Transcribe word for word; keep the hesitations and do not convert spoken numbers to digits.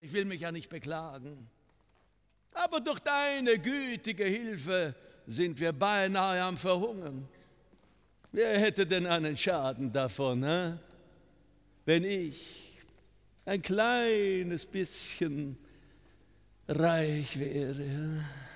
Ich will mich ja nicht beklagen, aber durch deine gütige Hilfe sind wir beinahe am Verhungern. Wer hätte denn einen Schaden davon, ne? Wenn ich ein kleines bisschen reich wäre?